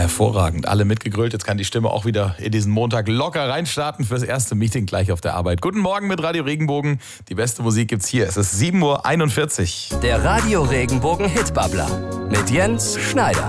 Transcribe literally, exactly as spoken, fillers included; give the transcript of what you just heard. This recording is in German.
Hervorragend, alle mitgegrölt. Jetzt kann die Stimme auch wieder in diesen Montag locker reinstarten fürs erste Meeting gleich auf der Arbeit. Guten Morgen mit Radio Regenbogen. Die beste Musik gibt's hier. Es ist sieben Uhr einundvierzig. Der Radio Regenbogen Hitbabbler mit Jens Schneider.